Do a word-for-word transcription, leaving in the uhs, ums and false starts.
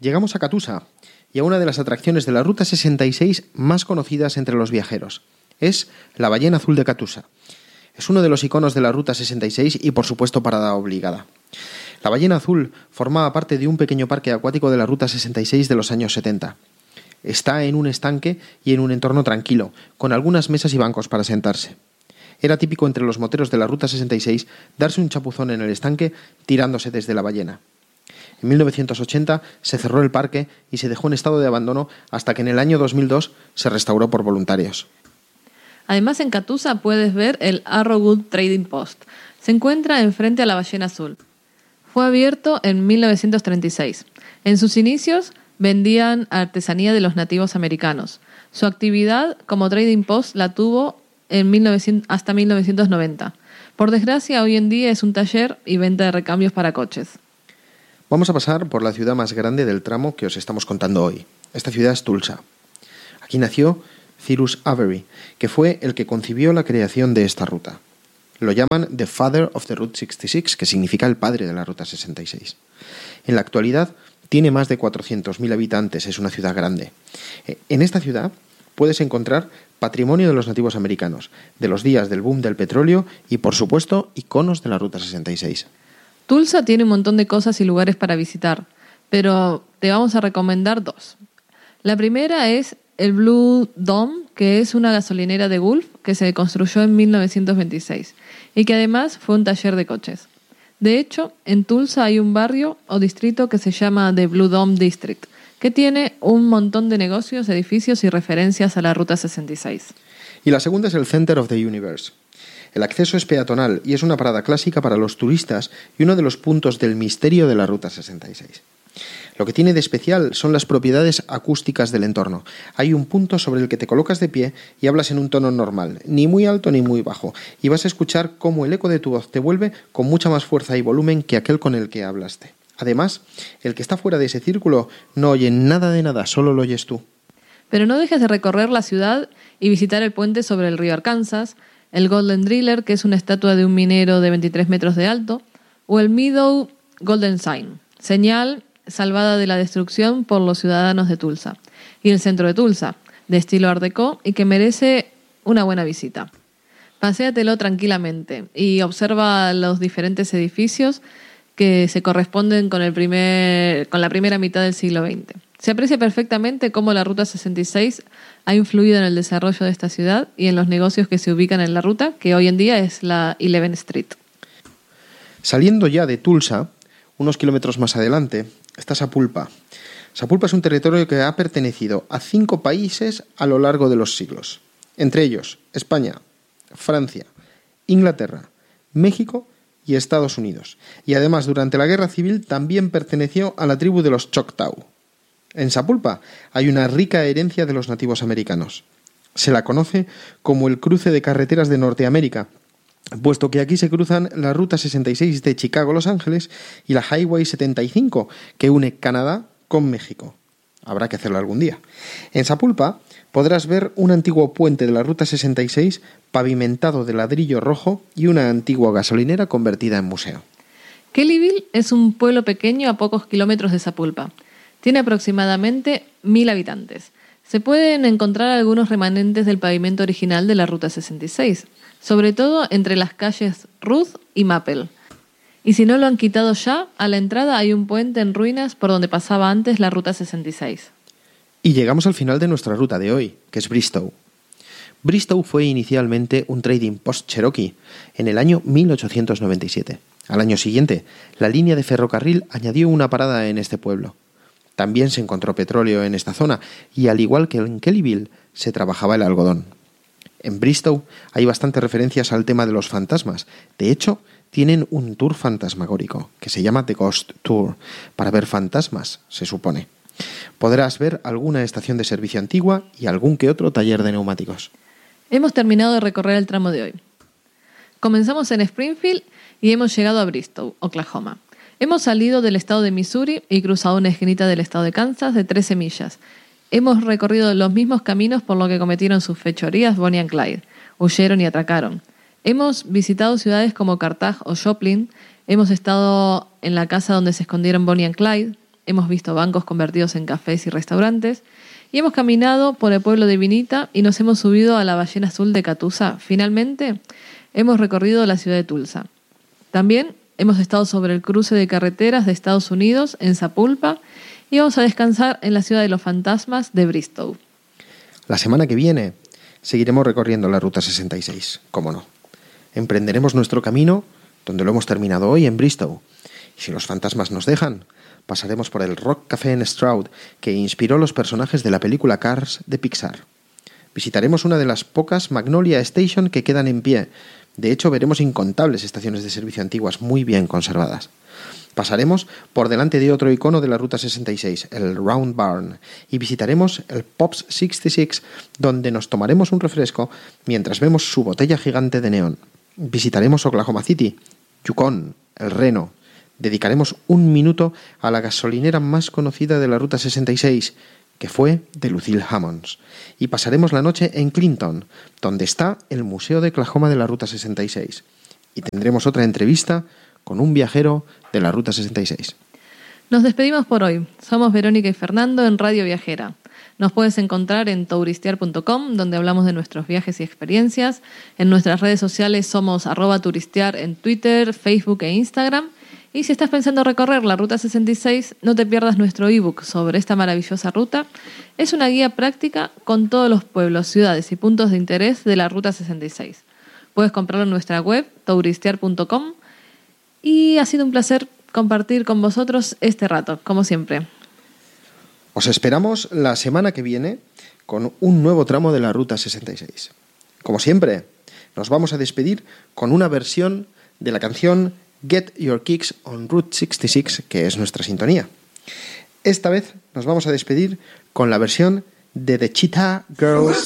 Llegamos a Catoosa y a una de las atracciones de la Ruta sesenta y seis más conocidas entre los viajeros. Es la ballena azul de Catoosa. Es uno de los iconos de la Ruta sesenta y seis y, por supuesto, parada obligada. La ballena azul formaba parte de un pequeño parque acuático de la Ruta sesenta y seis de los años setenta. Está en un estanque y en un entorno tranquilo, con algunas mesas y bancos para sentarse. Era típico entre los moteros de la Ruta sesenta y seis darse un chapuzón en el estanque tirándose desde la ballena. En mil novecientos ochenta se cerró el parque y se dejó en estado de abandono hasta que en el año dos mil dos se restauró por voluntarios. Además, en Catoosa puedes ver el Arrowwood Trading Post. Se encuentra enfrente a la ballena azul. Fue abierto en mil novecientos treinta y seis. En sus inicios vendían artesanía de los nativos americanos. Su actividad como trading post la tuvo en mil novecientos, hasta mil novecientos noventa. Por desgracia, hoy en día es un taller y venta de recambios para coches. Vamos a pasar por la ciudad más grande del tramo que os estamos contando hoy. Esta ciudad es Tulsa. Aquí nació Cyrus Avery, que fue el que concibió la creación de esta ruta. Lo llaman The Father of the Route sesenta y seis, que significa el padre de la Ruta sesenta y seis. En la actualidad tiene más de cuatrocientos mil habitantes, es una ciudad grande. En esta ciudad puedes encontrar patrimonio de los nativos americanos, de los días del boom del petróleo y, por supuesto, iconos de la Ruta sesenta y seis. Tulsa tiene un montón de cosas y lugares para visitar, pero te vamos a recomendar dos. La primera es el Blue Dome, que es una gasolinera de Gulf que se construyó en mil novecientos veintiséis y que además fue un taller de coches. De hecho, en Tulsa hay un barrio o distrito que se llama The Blue Dome District, que tiene un montón de negocios, edificios y referencias a la Ruta sesenta y seis. Y la segunda es el Center of the Universe. El acceso es peatonal y es una parada clásica para los turistas y uno de los puntos del misterio de la Ruta sesenta y seis. Lo que tiene de especial son las propiedades acústicas del entorno. Hay un punto sobre el que te colocas de pie y hablas en un tono normal, ni muy alto ni muy bajo, y vas a escuchar cómo el eco de tu voz te vuelve con mucha más fuerza y volumen que aquel con el que hablaste. Además, el que está fuera de ese círculo no oye nada de nada, solo lo oyes tú. Pero no dejes de recorrer la ciudad y visitar el puente sobre el río Arkansas, el Golden Driller, que es una estatua de un minero de veintitrés metros de alto, o el Meadow Golden Sign, señal salvada de la destrucción por los ciudadanos de Tulsa, y el centro de Tulsa, de estilo Art Deco y que merece una buena visita. Paséatelo tranquilamente y observa los diferentes edificios que se corresponden con, el primer, con la primera mitad del siglo veinte. Se aprecia perfectamente cómo la Ruta sesenta y seis ha influido en el desarrollo de esta ciudad y en los negocios que se ubican en la ruta, que hoy en día es la Eleventh Street. Saliendo ya de Tulsa, unos kilómetros más adelante, está Sapulpa. Sapulpa es un territorio que ha pertenecido a cinco países a lo largo de los siglos. Entre ellos, España, Francia, Inglaterra, México y Estados Unidos. Y además, durante la Guerra Civil, también perteneció a la tribu de los Choctaw. En Sapulpa hay una rica herencia de los nativos americanos. Se la conoce como el cruce de carreteras de Norteamérica, puesto que aquí se cruzan la Ruta sesenta y seis de Chicago-Los Ángeles y la Highway setenta y cinco, que une Canadá con México. Habrá que hacerlo algún día. En Sapulpa podrás ver un antiguo puente de la Ruta sesenta y seis pavimentado de ladrillo rojo y una antigua gasolinera convertida en museo. Kellyville es un pueblo pequeño a pocos kilómetros de Sapulpa. Tiene aproximadamente mil habitantes. Se pueden encontrar algunos remanentes del pavimento original de la Ruta sesenta y seis, sobre todo entre las calles Ruth y Maple. Y si no lo han quitado ya, a la entrada hay un puente en ruinas por donde pasaba antes la Ruta sesenta y seis. Y llegamos al final de nuestra ruta de hoy, que es Bristow. Bristow fue inicialmente un trading post cherokee en el año mil ochocientos noventa y siete. Al año siguiente, la línea de ferrocarril añadió una parada en este pueblo. También se encontró petróleo en esta zona y, al igual que en Kellyville, se trabajaba el algodón. En Bristow hay bastantes referencias al tema de los fantasmas. De hecho, tienen un tour fantasmagórico que se llama The Ghost Tour, para ver fantasmas, se supone. Podrás ver alguna estación de servicio antigua y algún que otro taller de neumáticos. Hemos terminado de recorrer el tramo de hoy. Comenzamos en Springfield y hemos llegado a Bristow, Oklahoma. Hemos salido del estado de Missouri y cruzado una esquinita del estado de Kansas de trece millas. Hemos recorrido los mismos caminos por lo que cometieron sus fechorías Bonnie and Clyde. Huyeron y atracaron. Hemos visitado ciudades como Carthage o Joplin. Hemos estado en la casa donde se escondieron Bonnie and Clyde. hemos visto bancos convertidos en cafés y restaurantes, y hemos caminado por el pueblo de Vinita y nos hemos subido a la ballena azul de Catusa. Finalmente, hemos recorrido la ciudad de Tulsa. También hemos estado sobre el cruce de carreteras de Estados Unidos en Sapulpa y vamos a descansar en la ciudad de los fantasmas de Bristow. La semana que viene seguiremos recorriendo la Ruta sesenta y seis, cómo no. Emprenderemos nuestro camino donde lo hemos terminado hoy en Bristow. Y si los fantasmas nos dejan, pasaremos por el Rock Café en Stroud, que inspiró los personajes de la película Cars de Pixar. Visitaremos una de las pocas Magnolia Station que quedan en pie. De hecho, veremos incontables estaciones de servicio antiguas muy bien conservadas. Pasaremos por delante de otro icono de la Ruta sesenta y seis, el Round Barn, y visitaremos el Pops sesenta y seis, donde nos tomaremos un refresco mientras vemos su botella gigante de neón. Visitaremos Oklahoma City, Yukon, el Reno. Dedicaremos un minuto a la gasolinera más conocida de la Ruta sesenta y seis, que fue de Lucille Hammonds, y pasaremos la noche en Clinton, donde está el Museo de Oklahoma de la Ruta sesenta y seis, y tendremos otra entrevista con un viajero de la Ruta sesenta y seis. Nos despedimos por hoy. Somos Verónica y Fernando en Radio Viajera. Nos puedes encontrar en touristear punto com, donde hablamos de nuestros viajes y experiencias. En nuestras redes sociales somos arroba turistear en Twitter, Facebook e Instagram. Y si estás pensando recorrer la Ruta sesenta y seis, no te pierdas nuestro ebook sobre esta maravillosa ruta. Es una guía práctica con todos los pueblos, ciudades y puntos de interés de la Ruta sesenta y seis. Puedes comprarlo en nuestra web, touristear punto com. Y ha sido un placer compartir con vosotros este rato, como siempre. Os esperamos la semana que viene con un nuevo tramo de la Ruta sesenta y seis. Como siempre, nos vamos a despedir con una versión de la canción Get Your Kicks on Route sesenta y seis, que es nuestra sintonía. Esta vez nos vamos a despedir con la versión de The Cheetah Girls